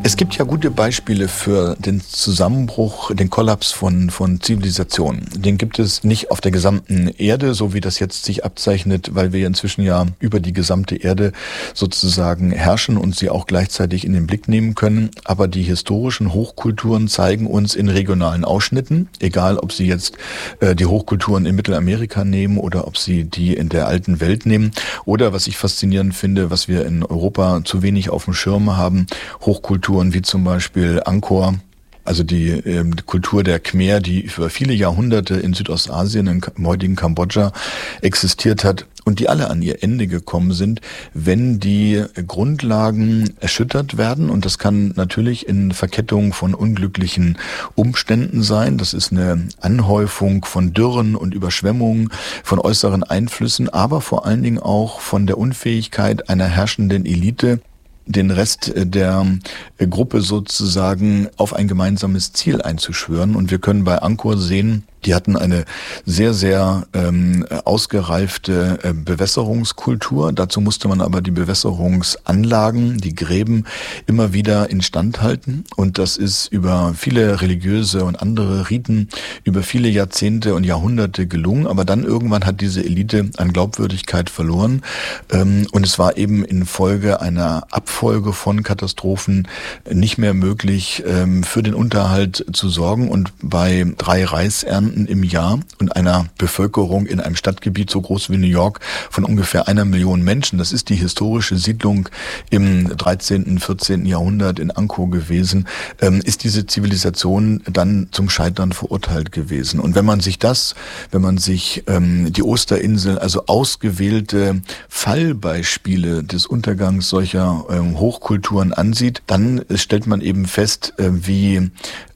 Es gibt ja gute Beispiele für den Zusammenbruch, den Kollaps von Zivilisationen. Den gibt es nicht auf der gesamten Erde, so wie das jetzt sich abzeichnet, weil wir inzwischen ja über die gesamte Erde sozusagen herrschen und sie auch gleichzeitig in den Blick nehmen können. Aber die historischen Hochkulturen zeigen uns in regionalen Ausschnitten, egal ob sie jetzt die Hochkulturen in Mittelamerika nehmen oder ob sie die in der alten Welt nehmen. Oder was ich faszinierend finde, was wir in Europa zu wenig auf dem Schirm haben, Hochkulturen wie zum Beispiel Angkor, also die Kultur der Khmer, die über viele Jahrhunderte in Südostasien, im heutigen Kambodscha existiert hat und die alle an ihr Ende gekommen sind, wenn die Grundlagen erschüttert werden. Und das kann natürlich in Verkettung von unglücklichen Umständen sein. Das ist eine Anhäufung von Dürren und Überschwemmungen, von äußeren Einflüssen, aber vor allen Dingen auch von der Unfähigkeit einer herrschenden Elite, den Rest der Gruppe sozusagen auf ein gemeinsames Ziel einzuschwören. Und wir können bei Angkor sehen, die hatten eine sehr, sehr ausgereifte Bewässerungskultur. Dazu musste man aber die Bewässerungsanlagen, die Gräben, immer wieder instand halten. Und das ist über viele religiöse und andere Riten, über viele Jahrzehnte und Jahrhunderte gelungen. Aber dann irgendwann hat diese Elite an Glaubwürdigkeit verloren. Und es war eben infolge einer Abfolge von Katastrophen nicht mehr möglich, für den Unterhalt zu sorgen. Und bei 3 Reisernten im Jahr und einer Bevölkerung in einem Stadtgebiet so groß wie New York von ungefähr 1 Million Menschen, das ist die historische Siedlung im 13., 14. Jahrhundert in Angkor gewesen, ist diese Zivilisation dann zum Scheitern verurteilt gewesen. Und wenn man sich die Osterinsel, also ausgewählte Fallbeispiele des Untergangs solcher Hochkulturen ansieht, dann stellt man eben fest, wie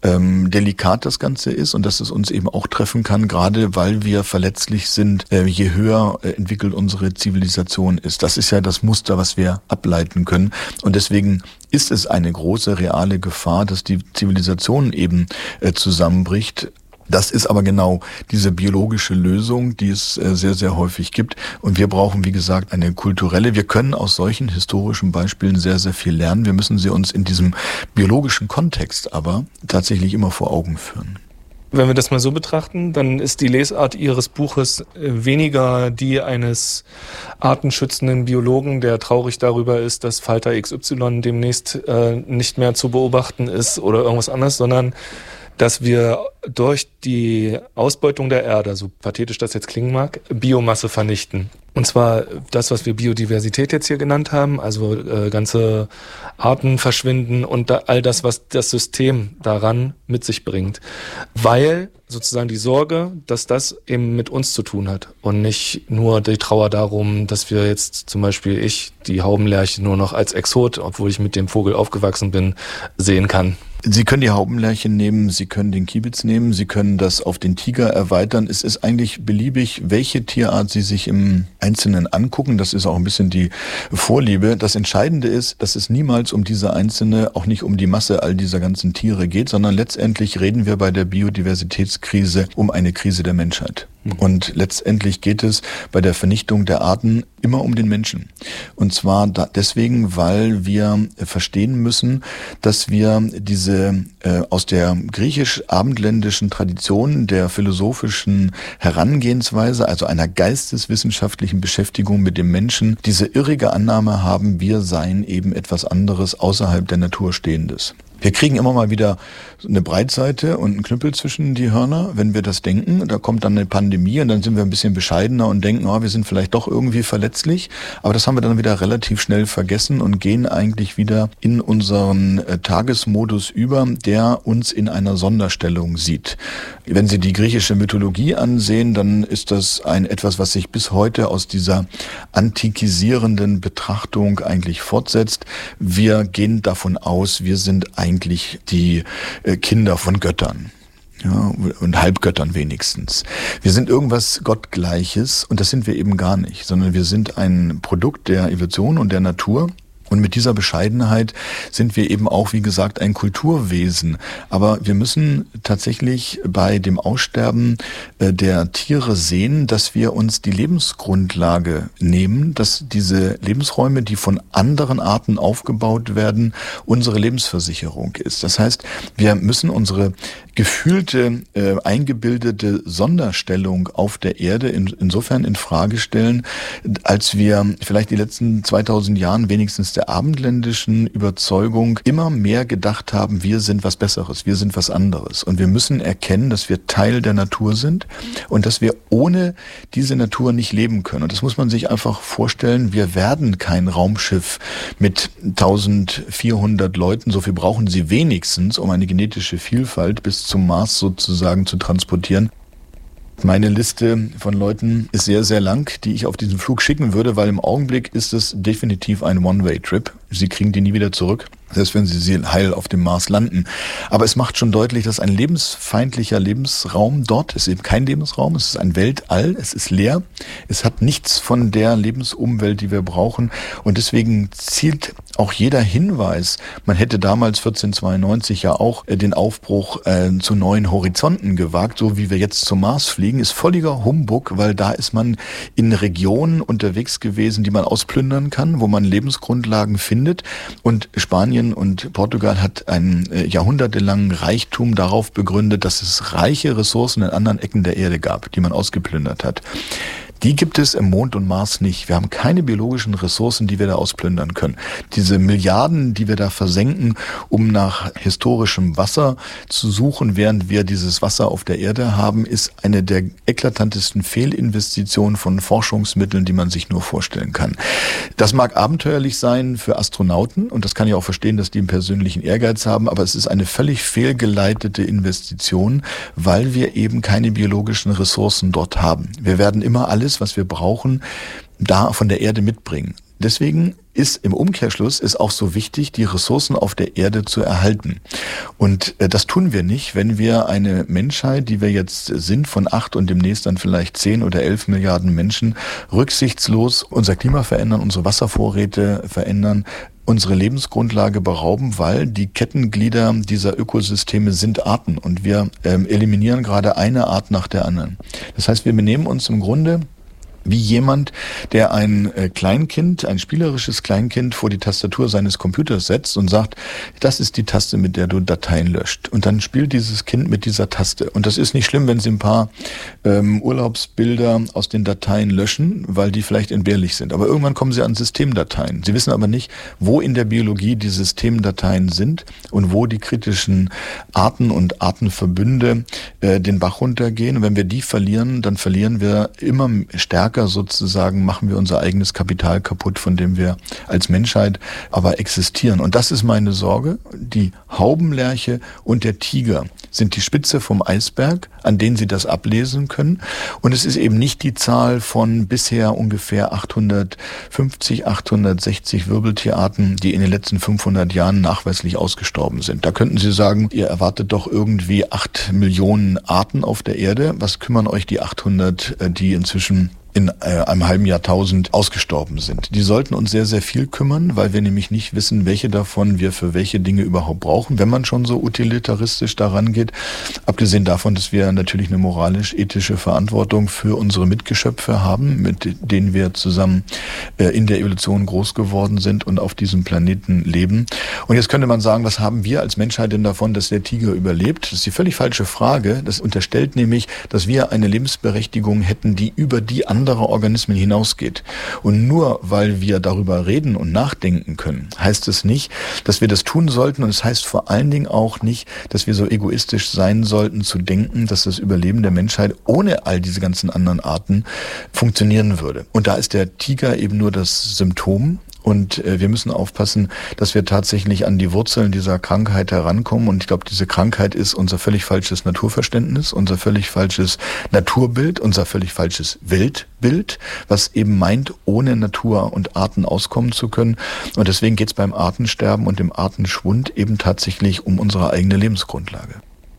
delikat das Ganze ist und dass es uns eben auch treffen kann, gerade weil wir verletzlich sind, je höher entwickelt unsere Zivilisation ist. Das ist ja das Muster, was wir ableiten können. Und deswegen ist es eine große reale Gefahr, dass die Zivilisation eben zusammenbricht. Das ist aber genau diese biologische Lösung, die es sehr, sehr häufig gibt. Und wir brauchen, wie gesagt, eine kulturelle. Wir können aus solchen historischen Beispielen sehr, sehr viel lernen. Wir müssen sie uns in diesem biologischen Kontext aber tatsächlich immer vor Augen führen. Wenn wir das mal so betrachten, dann ist die Lesart Ihres Buches weniger die eines artenschützenden Biologen, der traurig darüber ist, dass Falter XY demnächst nicht mehr zu beobachten ist oder irgendwas anderes, sondern dass wir durch die Ausbeutung der Erde, so pathetisch das jetzt klingen mag, Biomasse vernichten. Und zwar das, was wir Biodiversität jetzt hier genannt haben, also ganze Arten verschwinden und all das, was das System daran mit sich bringt. Weil sozusagen die Sorge, dass das eben mit uns zu tun hat und nicht nur die Trauer darum, dass wir jetzt zum Beispiel die Haubenlerche nur noch als Exot, obwohl ich mit dem Vogel aufgewachsen bin, sehen kann. Sie können die Haubenlerche nehmen, Sie können den Kiebitz nehmen, Sie können das auf den Tiger erweitern. Es ist eigentlich beliebig, welche Tierart Sie sich im Einzelnen angucken. Das ist auch ein bisschen die Vorliebe. Das Entscheidende ist, dass es niemals um diese einzelne, auch nicht um die Masse all dieser ganzen Tiere geht, sondern letztendlich reden wir bei der Biodiversitätskrise um eine Krise der Menschheit. Und letztendlich geht es bei der Vernichtung der Arten immer um den Menschen. Und zwar deswegen, weil wir verstehen müssen, dass wir diese aus der griechisch-abendländischen Tradition der philosophischen Herangehensweise, also einer geisteswissenschaftlichen Beschäftigung mit dem Menschen, diese irrige Annahme haben, wir seien eben etwas anderes außerhalb der Natur Stehendes. Wir kriegen immer mal wieder eine Breitseite und einen Knüppel zwischen die Hörner, wenn wir das denken. Da kommt dann eine Pandemie und dann sind wir ein bisschen bescheidener und denken, wir sind vielleicht doch irgendwie verletzlich. Aber das haben wir dann wieder relativ schnell vergessen und gehen eigentlich wieder in unseren Tagesmodus über, der uns in einer Sonderstellung sieht. Wenn Sie die griechische Mythologie ansehen, dann ist das etwas, was sich bis heute aus dieser antikisierenden Betrachtung eigentlich fortsetzt. Wir gehen davon aus, wir sind eigentlich die Kinder von Göttern. Ja, und Halbgöttern wenigstens. Wir sind irgendwas Gottgleiches und das sind wir eben gar nicht, sondern wir sind ein Produkt der Evolution und der Natur. Und mit dieser Bescheidenheit sind wir eben auch, wie gesagt, ein Kulturwesen. Aber wir müssen tatsächlich bei dem Aussterben der Tiere sehen, dass wir uns die Lebensgrundlage nehmen, dass diese Lebensräume, die von anderen Arten aufgebaut werden, unsere Lebensversicherung ist. Das heißt, wir müssen unsere gefühlte, eingebildete Sonderstellung auf der Erde insofern in Frage stellen, als wir vielleicht die letzten 2000 Jahren wenigstens der abendländischen Überzeugung immer mehr gedacht haben, wir sind was Besseres, wir sind was anderes. Und wir müssen erkennen, dass wir Teil der Natur sind und dass wir ohne diese Natur nicht leben können. Und das muss man sich einfach vorstellen, wir werden kein Raumschiff mit 1400 Leuten, so viel brauchen sie wenigstens, um eine genetische Vielfalt bis zum Mars sozusagen zu transportieren. Meine Liste von Leuten ist sehr, sehr lang, die ich auf diesen Flug schicken würde, weil im Augenblick ist es definitiv ein One-Way-Trip. Sie kriegen die nie wieder zurück, selbst wenn sie heil auf dem Mars landen. Aber es macht schon deutlich, dass ein lebensfeindlicher Lebensraum dort ist eben kein Lebensraum, es ist ein Weltall, es ist leer, es hat nichts von der Lebensumwelt, die wir brauchen. Und deswegen zielt auch jeder Hinweis, man hätte damals 1492 ja auch den Aufbruch zu neuen Horizonten gewagt, so wie wir jetzt zum Mars fliegen, ist völliger Humbug, weil da ist man in Regionen unterwegs gewesen, die man ausplündern kann, wo man Lebensgrundlagen findet. Und Spanien und Portugal hat einen jahrhundertelangen Reichtum darauf begründet, dass es reiche Ressourcen in anderen Ecken der Erde gab, die man ausgeplündert hat. Die gibt es im Mond und Mars nicht. Wir haben keine biologischen Ressourcen, die wir da ausplündern können. Diese Milliarden, die wir da versenken, um nach historischem Wasser zu suchen, während wir dieses Wasser auf der Erde haben, ist eine der eklatantesten Fehlinvestitionen von Forschungsmitteln, die man sich nur vorstellen kann. Das mag abenteuerlich sein für Astronauten und das kann ich auch verstehen, dass die einen persönlichen Ehrgeiz haben, aber es ist eine völlig fehlgeleitete Investition, weil wir eben keine biologischen Ressourcen dort haben. Wir werden immer alles, was wir brauchen, da von der Erde mitbringen. Deswegen ist im Umkehrschluss ist auch so wichtig, die Ressourcen auf der Erde zu erhalten. Und das tun wir nicht, wenn wir eine Menschheit, die wir jetzt sind, von 8 und demnächst dann vielleicht 10 oder 11 Milliarden Menschen, rücksichtslos unser Klima verändern, unsere Wasservorräte verändern, unsere Lebensgrundlage berauben, weil die Kettenglieder dieser Ökosysteme sind Arten und wir eliminieren gerade eine Art nach der anderen. Das heißt, wir benehmen uns im Grunde wie jemand, der ein Kleinkind, ein spielerisches Kleinkind vor die Tastatur seines Computers setzt und sagt, das ist die Taste, mit der du Dateien löscht. Und dann spielt dieses Kind mit dieser Taste. Und das ist nicht schlimm, wenn sie ein paar Urlaubsbilder aus den Dateien löschen, weil die vielleicht entbehrlich sind. Aber irgendwann kommen sie an Systemdateien. Sie wissen aber nicht, wo in der Biologie die Systemdateien sind und wo die kritischen Arten und Artenverbünde den Bach runtergehen. Und wenn wir die verlieren, dann verlieren wir immer stärker sozusagen, machen wir unser eigenes Kapital kaputt, von dem wir als Menschheit aber existieren. Und das ist meine Sorge. Die Haubenlerche und der Tiger sind die Spitze vom Eisberg, an denen Sie das ablesen können. Und es ist eben nicht die Zahl von bisher ungefähr 850, 860 Wirbeltierarten, die in den letzten 500 Jahren nachweislich ausgestorben sind. Da könnten Sie sagen, ihr erwartet doch irgendwie 8 Millionen Arten auf der Erde. Was kümmern euch die 800, die inzwischen in einem halben Jahrtausend ausgestorben sind. Die sollten uns sehr, sehr viel kümmern, weil wir nämlich nicht wissen, welche davon wir für welche Dinge überhaupt brauchen, wenn man schon so utilitaristisch daran geht. Abgesehen davon, dass wir natürlich eine moralisch-ethische Verantwortung für unsere Mitgeschöpfe haben, mit denen wir zusammen in der Evolution groß geworden sind und auf diesem Planeten leben. Und jetzt könnte man sagen, was haben wir als Menschheit denn davon, dass der Tiger überlebt? Das ist die völlig falsche Frage. Das unterstellt nämlich, dass wir eine Lebensberechtigung hätten, die über die anderer Organismen hinausgeht. Und nur weil wir darüber reden und nachdenken können, heißt es nicht, dass wir das tun sollten. Und es heißt vor allen Dingen auch nicht, dass wir so egoistisch sein sollten, zu denken, dass das Überleben der Menschheit ohne all diese ganzen anderen Arten funktionieren würde. Und da ist der Tiger eben nur das Symptom. Und wir müssen aufpassen, dass wir tatsächlich an die Wurzeln dieser Krankheit herankommen. Und ich glaube, diese Krankheit ist unser völlig falsches Naturverständnis, unser völlig falsches Naturbild, unser völlig falsches Weltbild, was eben meint, ohne Natur und Arten auskommen zu können. Und deswegen geht es beim Artensterben und dem Artenschwund eben tatsächlich um unsere eigene Lebensgrundlage.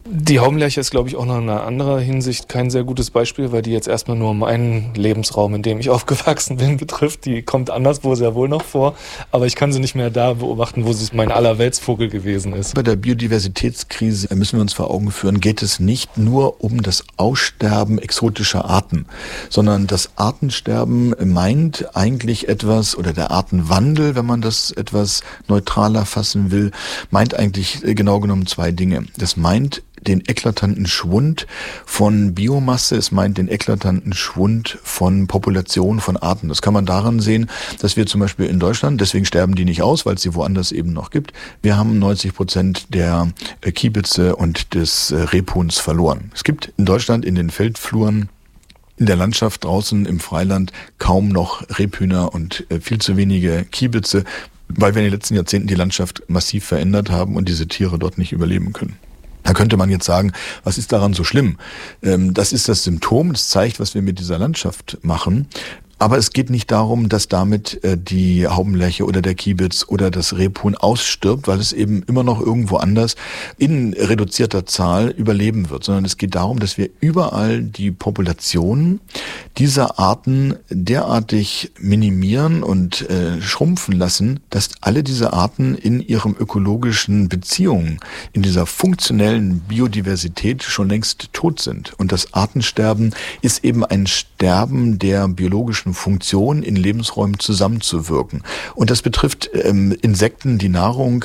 Die Haubenlerche ist, glaube ich, auch noch in einer anderen Hinsicht kein sehr gutes Beispiel, weil die jetzt erstmal nur meinen Lebensraum, in dem ich aufgewachsen bin, betrifft. Die kommt anderswo sehr wohl noch vor, aber ich kann sie nicht mehr da beobachten, wo sie mein Allerweltsvogel gewesen ist. Bei der Biodiversitätskrise müssen wir uns vor Augen führen, geht es nicht nur um das Aussterben exotischer Arten, sondern das Artensterben meint eigentlich etwas, oder der Artenwandel, wenn man das etwas neutraler fassen will, meint eigentlich genau genommen zwei Dinge. Das meint den eklatanten Schwund von Biomasse, es meint den eklatanten Schwund von Population von Arten. Das kann man daran sehen, dass wir zum Beispiel in Deutschland, deswegen sterben die nicht aus, weil es sie woanders eben noch gibt, wir haben 90% der Kiebitze und des Rebhuhns verloren. Es gibt in Deutschland in den Feldfluren, in der Landschaft draußen im Freiland kaum noch Rebhühner und viel zu wenige Kiebitze, weil wir in den letzten Jahrzehnten die Landschaft massiv verändert haben und diese Tiere dort nicht überleben können. Da könnte man jetzt sagen, was ist daran so schlimm? Das ist das Symptom, das zeigt, was wir mit dieser Landschaft machen. Aber es geht nicht darum, dass damit die Haubenlerche oder der Kiebitz oder das Rebhuhn ausstirbt, weil es eben immer noch irgendwo anders in reduzierter Zahl überleben wird, sondern es geht darum, dass wir überall die Populationen dieser Arten derartig minimieren und schrumpfen lassen, dass alle diese Arten in ihrem ökologischen Beziehungen, in dieser funktionellen Biodiversität schon längst tot sind. Und das Artensterben ist eben ein Sterben der biologischen Funktionen in Lebensräumen zusammenzuwirken. Und das betrifft Insekten, die Nahrung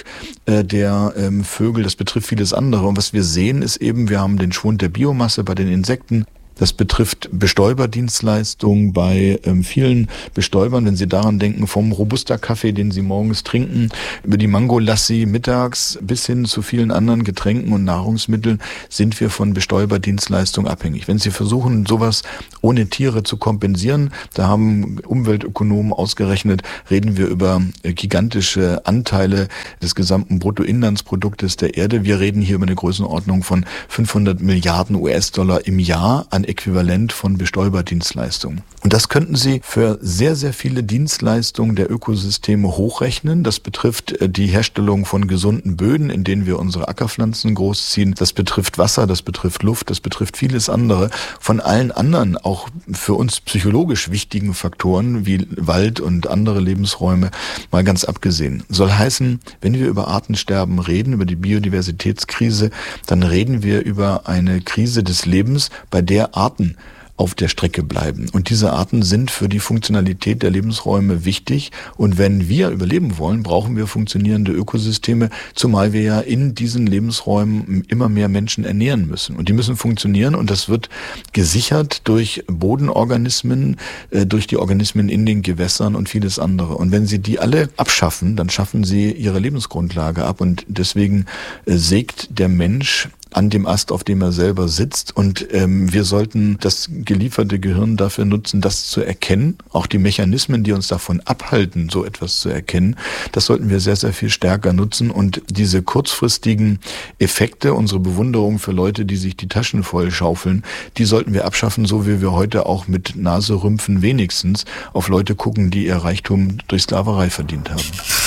der Vögel, das betrifft vieles andere. Und was wir sehen, ist eben, wir haben den Schwund der Biomasse bei den Insekten. Das betrifft Bestäuberdienstleistungen bei vielen Bestäubern, wenn Sie daran denken, vom Robusta-Kaffee, den Sie morgens trinken, über die Mango-Lassi mittags bis hin zu vielen anderen Getränken und Nahrungsmitteln sind wir von Bestäuberdienstleistungen abhängig. Wenn Sie versuchen, sowas ohne Tiere zu kompensieren, da haben Umweltökonomen ausgerechnet, reden wir über gigantische Anteile des gesamten Bruttoinlandsproduktes der Erde. Wir reden hier über eine Größenordnung von 500 Milliarden US-Dollar im Jahr an Äquivalent von Bestäuberdienstleistungen. Und das könnten Sie für sehr, sehr viele Dienstleistungen der Ökosysteme hochrechnen. Das betrifft die Herstellung von gesunden Böden, in denen wir unsere Ackerpflanzen großziehen. Das betrifft Wasser, das betrifft Luft, das betrifft vieles andere. Von allen anderen, auch für uns psychologisch wichtigen Faktoren wie Wald und andere Lebensräume, mal ganz abgesehen. Soll heißen, wenn wir über Artensterben reden, über die Biodiversitätskrise, dann reden wir über eine Krise des Lebens, bei der Arten auf der Strecke bleiben. Und diese Arten sind für die Funktionalität der Lebensräume wichtig. Und wenn wir überleben wollen, brauchen wir funktionierende Ökosysteme, zumal wir ja in diesen Lebensräumen immer mehr Menschen ernähren müssen. Und die müssen funktionieren und das wird gesichert durch Bodenorganismen, durch die Organismen in den Gewässern und vieles andere. Und wenn Sie die alle abschaffen, dann schaffen Sie Ihre Lebensgrundlage ab. Und deswegen sägt der Mensch an dem Ast, auf dem er selber sitzt. Und wir sollten das gelieferte Gehirn dafür nutzen, das zu erkennen. Auch die Mechanismen, die uns davon abhalten, so etwas zu erkennen, das sollten wir sehr, sehr viel stärker nutzen. Und diese kurzfristigen Effekte, unsere Bewunderung für Leute, die sich die Taschen voll schaufeln, die sollten wir abschaffen, so wie wir heute auch mit Naserümpfen wenigstens auf Leute gucken, die ihr Reichtum durch Sklaverei verdient haben.